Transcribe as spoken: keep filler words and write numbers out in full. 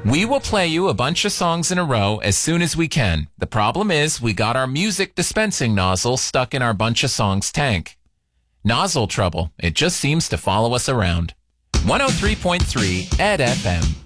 We will play you a bunch of songs in a row as soon as we can. The problem is we got our music dispensing nozzle stuck in our bunch of songs tank. Nozzle trouble. It just seems to follow us around. one oh three point three Ed F M.